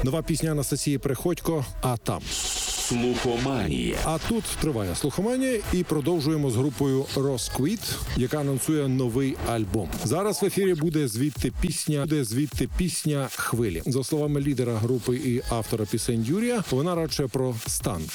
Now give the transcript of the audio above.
Нова пісня Анастасії Приходько «А там». Слухоманія. А тут триває слухоманія і продовжуємо з групою Rosquith, яка анонсує новий альбом. Зараз в ефірі буде звідти пісня «Хвилі». За словами лідера групи і автора пісень Юрія, вона радше про стан,